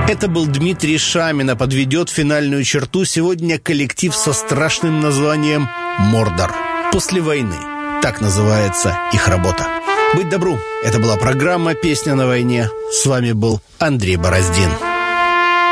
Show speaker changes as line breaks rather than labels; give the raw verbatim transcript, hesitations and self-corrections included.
Это был Дмитрий Шамин, а подведет финальную черту сегодня коллектив со страшным названием «Мордор». «После войны». Так называется их работа. Быть добру. Это была программа «Песня на войне». С вами был Андрей Бороздин.